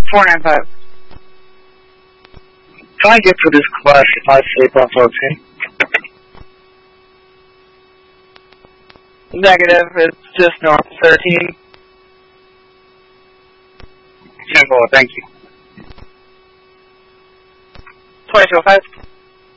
495. Can I get to this class if I sleep on 14? Negative, it's just north of 13. Simple, thank you. 2205.